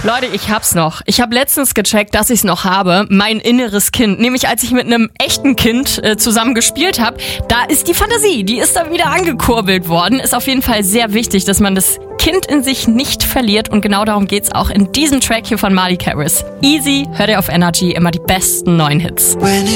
Leute, ich hab's noch. Ich habe letztens gecheckt, dass ich's noch habe. Mein inneres Kind. Nämlich als ich mit einem echten Kind zusammen gespielt habe, da ist die Fantasie, die ist da wieder angekurbelt worden. Ist auf jeden Fall sehr wichtig, dass man das Kind in sich nicht verliert. Und genau darum geht's auch in diesem Track hier von Marley Caris. Easy, hört ihr auf Energy, immer die besten neuen Hits.